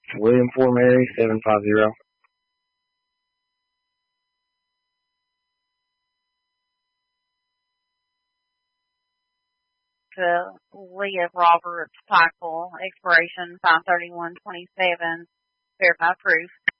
William Fort Mary 750. To Leah Roberts Pikeville, expiration 5/31/27. Verify proof.